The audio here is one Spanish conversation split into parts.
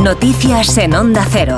Noticias en Onda Cero.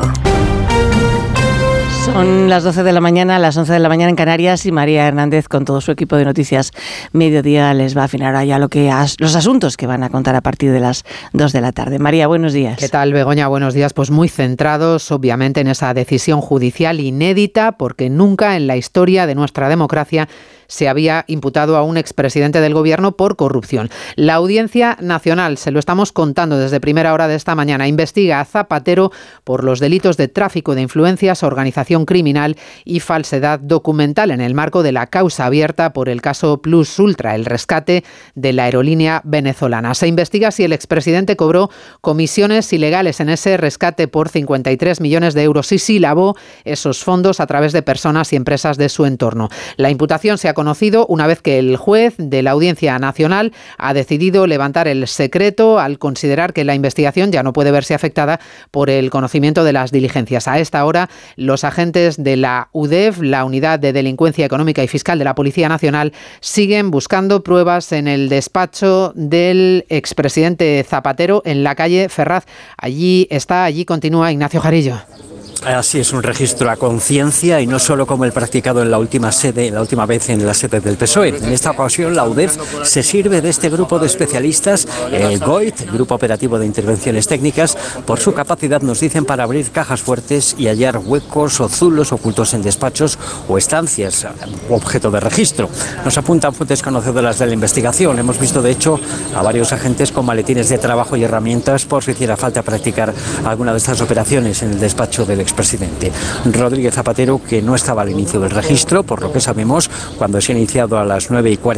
Son las 12 de la mañana, las 11 de la mañana en Canarias, y María Hernández con todo su equipo de Noticias Mediodía les va a afinar ahora ya los asuntos que van a contar a partir de las 2 de la tarde. María, buenos días. ¿Qué tal, Begoña? Buenos días. Pues muy centrados, obviamente, en esa decisión judicial inédita, porque nunca en la historia de nuestra democracia se había imputado a un expresidente del Gobierno por corrupción. La Audiencia Nacional, se lo estamos contando desde primera hora de esta mañana, investiga a Zapatero por los delitos de tráfico de influencias, organización criminal y falsedad documental en el marco de la causa abierta por el caso Plus Ultra, el rescate de la aerolínea venezolana. Se investiga si el expresidente cobró comisiones ilegales en ese rescate por 53 millones de euros y si lavó esos fondos a través de personas y empresas de su entorno. La imputación se ha conocido una vez que el juez de la Audiencia Nacional ha decidido levantar el secreto al considerar que la investigación ya no puede verse afectada por el conocimiento de las diligencias. A esta hora, los agentes de la UDEF, la Unidad de Delincuencia Económica y Fiscal de la Policía Nacional, siguen buscando pruebas en el despacho del expresidente Zapatero en la calle Ferraz. Allí continúa Ignacio Jarillo. Así es, un registro a conciencia y no solo como el practicado en la última vez en la sede del PSOE. En esta ocasión la UDEF se sirve de este grupo de especialistas, el GOIT, Grupo Operativo de Intervenciones Técnicas, por su capacidad, nos dicen, para abrir cajas fuertes y hallar huecos o zulos ocultos en despachos o estancias, objeto de registro. Nos apuntan fuentes conocedoras de la investigación. Hemos visto, de hecho, a varios agentes con maletines de trabajo y herramientas por si hiciera falta practicar alguna de estas operaciones en el despacho del expresidente Rodríguez Zapatero, que no estaba al inicio del registro, por lo que sabemos, cuando se ha iniciado a las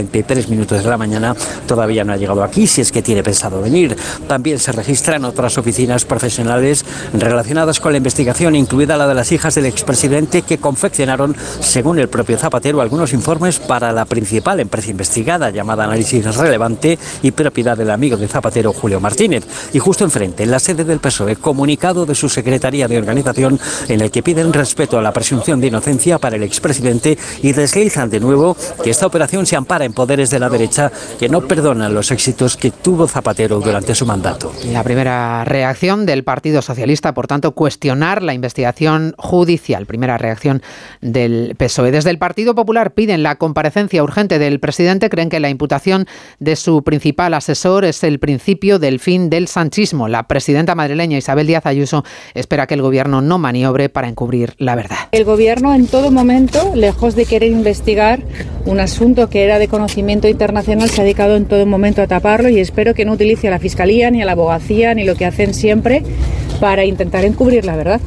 9:43 de la mañana, todavía no ha llegado aquí, si es que tiene pensado venir. También se registran otras oficinas profesionales relacionadas con la investigación, incluida la de las hijas del expresidente, que confeccionaron, según el propio Zapatero, algunos informes para la principal empresa investigada, llamada Análisis Relevante, y propiedad del amigo de Zapatero, Julio Martínez. Y justo enfrente, en la sede del PSOE, comunicado de su Secretaría de Organización, en el que piden respeto a la presunción de inocencia para el expresidente y deslizan de nuevo que esta operación se ampara en poderes de la derecha que no perdonan los éxitos que tuvo Zapatero durante su mandato. La primera reacción del Partido Socialista, por tanto, cuestionar la investigación judicial. Primera reacción del PSOE. Desde el Partido Popular piden la comparecencia urgente del presidente. Creen que la imputación de su principal asesor es el principio del fin del sanchismo. La presidenta madrileña Isabel Díaz Ayuso espera que el gobierno no maniobre para encubrir la verdad. El gobierno en todo momento, lejos de querer investigar un asunto que era de conocimiento internacional, se ha dedicado en todo momento a taparlo, y espero que no utilice a la Fiscalía ni a la Abogacía ni lo que hacen siempre para intentar encubrir la verdad.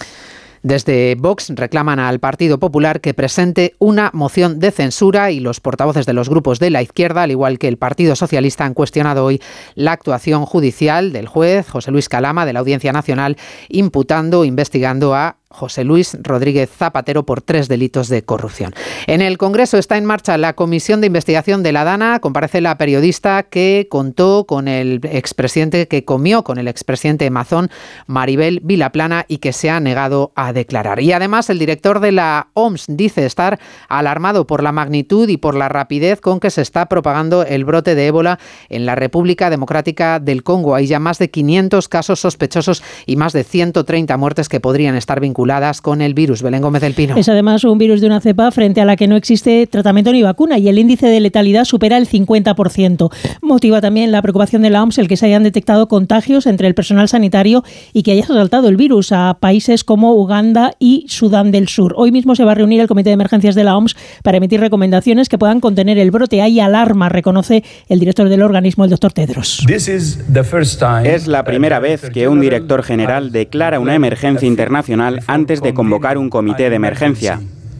Desde Vox reclaman al Partido Popular que presente una moción de censura, y los portavoces de los grupos de la izquierda, al igual que el Partido Socialista, han cuestionado hoy la actuación judicial del juez José Luis Calama de la Audiencia Nacional, investigando a José Luis Rodríguez Zapatero por 3 delitos de corrupción. En el Congreso está en marcha la comisión de investigación de la DANA. Comparece la periodista que contó con el expresidente, que comió con el expresidente Mazón, Maribel Vilaplana, y que se ha negado a declarar. Y además el director de la OMS dice estar alarmado por la magnitud y por la rapidez con que se está propagando el brote de ébola en la República Democrática del Congo. Hay ya más de 500 casos sospechosos y más de 130 muertes que podrían estar vinculadas con el virus. Belén Gómez del Pino. Es además un virus de una cepa frente a la que no existe tratamiento ni vacuna, y el índice de letalidad supera el 50%. Motiva también la preocupación de la OMS el que se hayan detectado contagios entre el personal sanitario y que haya saltado el virus a países como Uganda y Sudán del Sur. Hoy mismo se va a reunir el Comité de Emergencias de la OMS para emitir recomendaciones que puedan contener el brote. Hay alarma, reconoce el director del organismo, el doctor Tedros. Es la primera vez que un director general declara una emergencia internacional antes de convocar un comité de emergencia.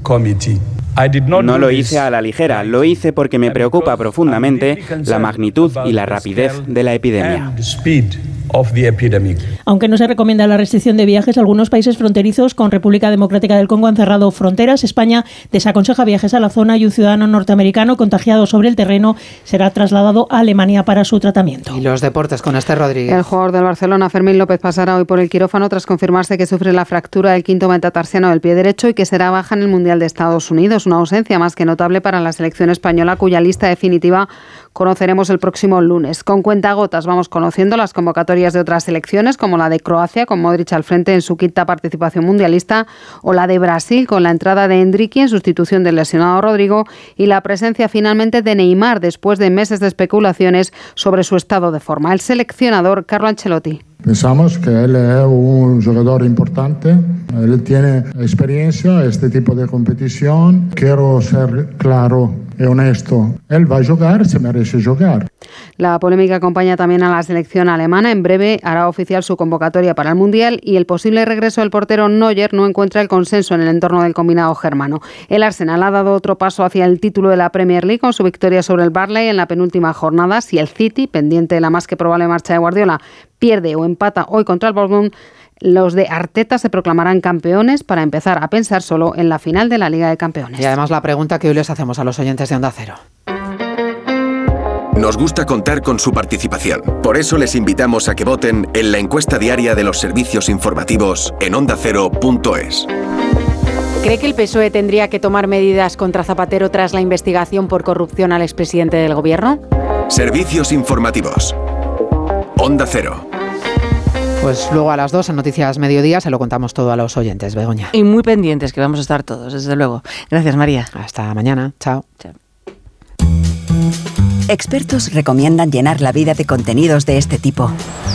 No lo hice a la ligera, lo hice porque me preocupa profundamente la magnitud y la rapidez de la epidemia. Aunque no se recomienda la restricción de viajes, algunos países fronterizos con República Democrática del Congo han cerrado fronteras. España desaconseja viajes a la zona y un ciudadano norteamericano contagiado sobre el terreno será trasladado a Alemania para su tratamiento. Y los deportes con Esther Rodríguez. El jugador del Barcelona, Fermín López, pasará hoy por el quirófano tras confirmarse que sufre la fractura del quinto metatarsiano del pie derecho y que será baja en el Mundial de Estados Unidos. Marruecos, una ausencia más que notable para la selección española, cuya lista definitiva conoceremos el próximo lunes. Con cuentagotas vamos conociendo las convocatorias de otras selecciones, como la de Croacia, con Modric al frente en su quinta participación mundialista, o la de Brasil, con la entrada de Endrique en sustitución del lesionado Rodrigo, y la presencia finalmente de Neymar, después de meses de especulaciones sobre su estado de forma. El seleccionador Carlo Ancelotti. Pensamos que él es un jugador importante, él tiene experiencia en este tipo de competición. Quiero ser claro y honesto, él va a jugar, se merece jugar. La polémica acompaña también a la selección alemana. En breve hará oficial su convocatoria para el Mundial y el posible regreso del portero Neuer no encuentra el consenso en el entorno del combinado germano. El Arsenal ha dado otro paso hacia el título de la Premier League con su victoria sobre el Burnley en la penúltima jornada. Si el City, pendiente de la más que probable marcha de Guardiola, pierde o empata hoy contra el Bournemouth, los de Arteta se proclamarán campeones para empezar a pensar solo en la final de la Liga de Campeones. Y además la pregunta que hoy les hacemos a los oyentes de Onda Cero. Nos gusta contar con su participación. Por eso les invitamos a que voten en la encuesta diaria de los servicios informativos en ondacero.es. ¿Cree que el PSOE tendría que tomar medidas contra Zapatero tras la investigación por corrupción al expresidente del Gobierno? Servicios informativos. Onda Cero. Pues luego a las 2 en Noticias Mediodía se lo contamos todo a los oyentes, Begoña. Y muy pendientes, que vamos a estar todos, desde luego. Gracias, María. Hasta mañana. Chao. Chao. Expertos recomiendan llenar la vida de contenidos de este tipo.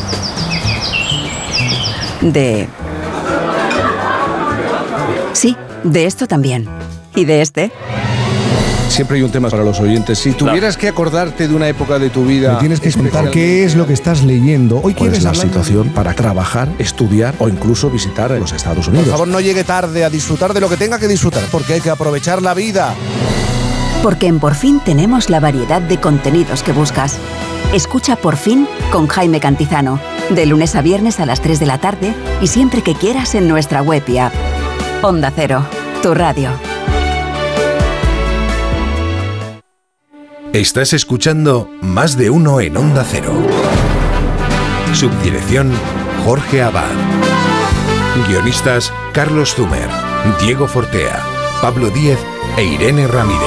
Sí, de esto también. ¿Y de este? Siempre hay un tema para los oyentes. Si tuvieras que acordarte de una época de tu vida... Me tienes que contar qué es lo que estás leyendo. Hoy ¿cuál es la situación para trabajar, estudiar o incluso visitar los Estados Unidos? Por favor, no llegue tarde a disfrutar de lo que tenga que disfrutar, porque hay que aprovechar la vida. Porque en Por Fin tenemos la variedad de contenidos que buscas. Escucha Por Fin con Jaime Cantizano, de lunes a viernes a las 3 de la tarde y siempre que quieras en nuestra web y app. Onda Cero, tu radio. Estás escuchando Más de Uno en Onda Cero. Subdirección Jorge Abad. Guionistas Carlos Zumer, Diego Fortea, Pablo Díez e Irene Ramírez.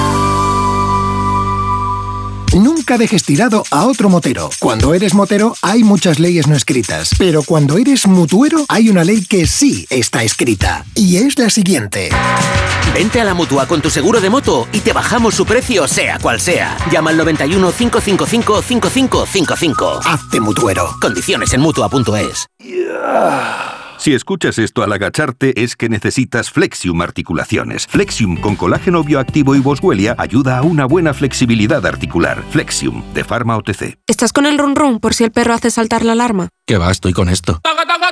Nunca dejes tirado a otro motero. Cuando eres motero hay muchas leyes no escritas, pero cuando eres mutuero hay una ley que sí está escrita, y es la siguiente. Vente a la Mutua con tu seguro de moto y te bajamos su precio sea cual sea. Llama al 91 555 5555. Hazte mutuero. Condiciones en Mutua.es. Si escuchas esto al agacharte es que necesitas Flexium Articulaciones. Flexium con colágeno bioactivo y boswellia ayuda a una buena flexibilidad articular. Flexium, de Pharma OTC. ¿Estás con el run run por si el perro hace saltar la alarma? ¿Qué va? Estoy con esto.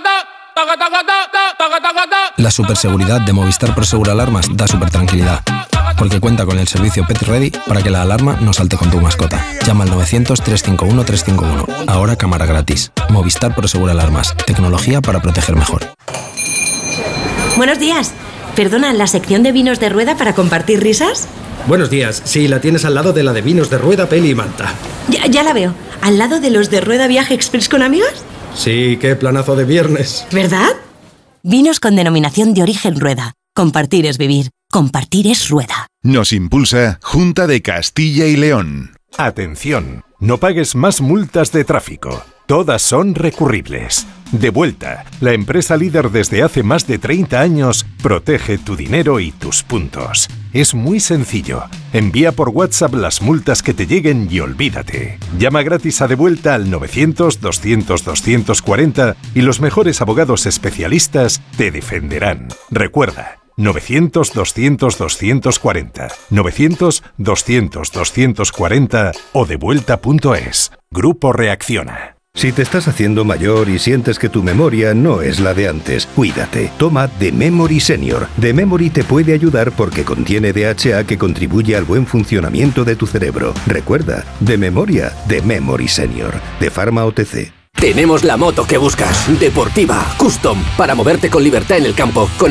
La superseguridad de Movistar Prosegur Alarmas da super tranquilidad, porque cuenta con el servicio Pet Ready para que la alarma no salte con tu mascota. Llama al 900-351-351. Ahora cámara gratis. Movistar Prosegur Alarmas. Tecnología para proteger mejor. Buenos días. Perdona, ¿la sección de vinos de rueda para compartir risas? Buenos días. Sí, la tienes al lado de la de vinos de rueda, peli y manta. Ya la veo. ¿Al lado de los de rueda viaje express con amigos? Sí, qué planazo de viernes. ¿Verdad? Vinos con denominación de origen rueda. Compartir es vivir. Compartir es rueda. Nos impulsa Junta de Castilla y León. Atención, no pagues más multas de tráfico. Todas son recurribles. Devuelta, la empresa líder desde hace más de 30 años, protege tu dinero y tus puntos. Es muy sencillo. Envía por WhatsApp las multas que te lleguen y olvídate. Llama gratis a Devuelta al 900-200-240 y los mejores abogados especialistas te defenderán. Recuerda, 900-200-240, 900-200-240 o devuelta.es. Grupo Reacciona. Si te estás haciendo mayor y sientes que tu memoria no es la de antes, cuídate. Toma The Memory Senior. The Memory te puede ayudar porque contiene DHA que contribuye al buen funcionamiento de tu cerebro. Recuerda, de memoria, The Memory Senior, de Pharma OTC. Tenemos la moto que buscas. Deportiva, custom, para moverte con libertad en el campo.